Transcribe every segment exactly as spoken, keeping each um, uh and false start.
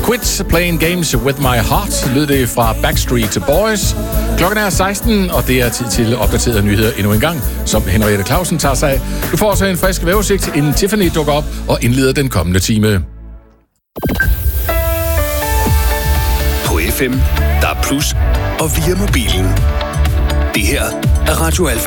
Quit Playing Games With My Heart lød det fra Backstreet Boys. Klokken er seksten, og det er tid til opdaterede nyheder endnu en gang, som Henriette Clausen tager sig af. Du får så en frisk vejrudsigt, inden Tiffany dukker op og indleder den kommende time. På F M, der er plus, og via mobilen. Det her er Radio Alfa.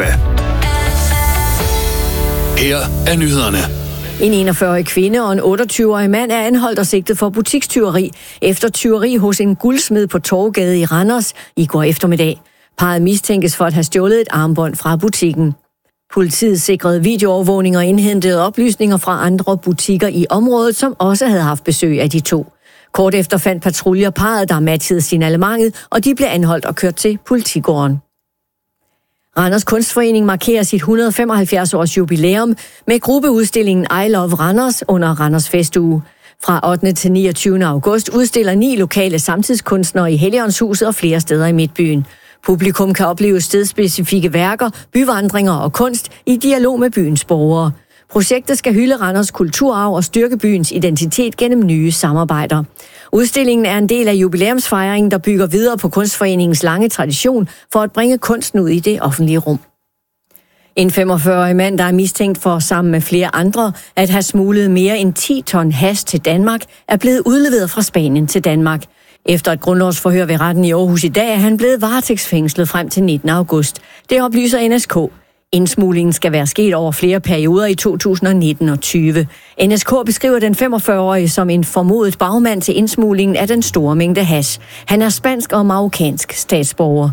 Her er nyhederne. En enogfyrre-årig kvinde og en otteogtyve-årig mand er anholdt og sigtet for butikstyveri efter tyveri hos en guldsmed på Torvegade i Randers i går eftermiddag. Parret mistænkes for at have stjålet et armbånd fra butikken. Politiet sikrede videoovervågning og indhentede oplysninger fra andre butikker i området, som også havde haft besøg af de to. Kort efter fandt patruljer parret, der matchede signalementet, og de blev anholdt og kørt til politigården. Randers Kunstforening markerer sit et hundrede og femoghalvfjerds års jubilæum med gruppeudstillingen I Love Randers under Randers Festuge. Fra ottende til niogtyvende august udstiller ni lokale samtidskunstnere i Helligåndshuset og flere steder i Midtbyen. Publikum kan opleve stedspecifikke værker, byvandringer og kunst i dialog med byens borgere. Projektet skal hylde Randers kulturarv og styrke byens identitet gennem nye samarbejder. Udstillingen er en del af jubilæumsfejringen, der bygger videre på Kunstforeningens lange tradition for at bringe kunsten ud i det offentlige rum. En femogfyrre-årig mand, der er mistænkt for sammen med flere andre at have smuglet mere end ti ton hash til Danmark, er blevet udleveret fra Spanien til Danmark. Efter et grundlovsforhør ved retten i Aarhus i dag er han blevet varetægtsfængslet frem til nittende august. Det oplyser N S K. Indsmuglingen skal være sket over flere perioder i to tusind og nitten og tyve. N S K beskriver den femogfyrre-årige som en formodet bagmand til indsmuglingen af den store mængde hash. Han er spansk og marokkansk statsborger.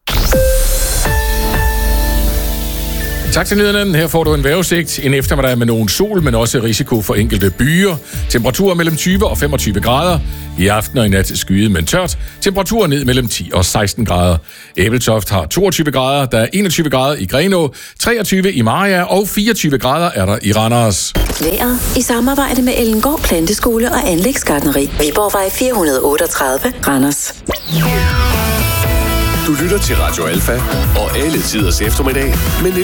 Tak til nyhederne. Her får du en vejrudsigt. En eftermiddag med nogen sol, men også risiko for enkelte byer. Temperaturer mellem tyve og femogtyve grader. I aften og i nat skyet, men tørt. Temperaturer ned mellem ti og seksten grader. Ebeltoft har toogtyve grader. Der er enogtyve grader i Grenaa, treogtyve i Mariager og fireogtyve grader er der i Randers. Vejret i samarbejde med Ellengård Planteskole og Anlægsgartneri. Viborgvej fire hundrede otteogtredive, Randers. Du lytter til Radio Alfa og alle tiders eftermiddag, men